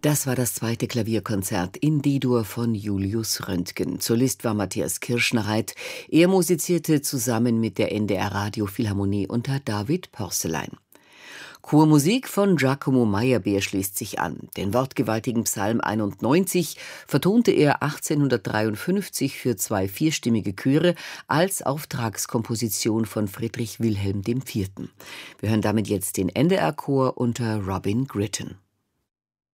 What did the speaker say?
Das war das zweite Klavierkonzert in D-Dur von Julius Röntgen. Solist war Matthias Kirschnereit. Er musizierte zusammen mit der NDR Radio Philharmonie unter David Pörßelein. Chormusik von Giacomo Meyerbeer schließt sich an. Den wortgewaltigen Psalm 91 vertonte er 1853 für 2 vierstimmige Chöre als Auftragskomposition von Friedrich Wilhelm IV. Wir hören damit jetzt den NDR-Chor unter Robin Gritton.